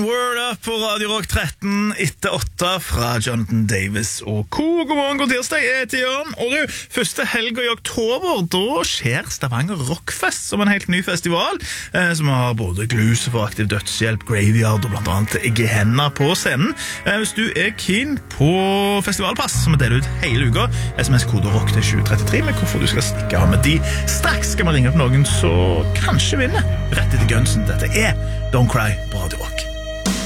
Word Up på Radio Rock 13 etter 8 fra Jonathan Davis og Co. God morgen, god tirsdag, jeg heter Jørn. Og du, første helg i oktober, da skjer Stavanger Rockfest som en helt ny festival, som har både Gluse for Aktiv Dødshjelp, Graveyard og blant annet Gehenna på scenen. Hvis du er keen på festivalpass, som er delt ut hele uka, SMS-kode ROCK til 733 med hvorfor du skal stikke av med de. Straks skal vi ringe opp noen så kanskje vinner. Rett etter Gunsen, dette er Don't Cry på Radio Rock.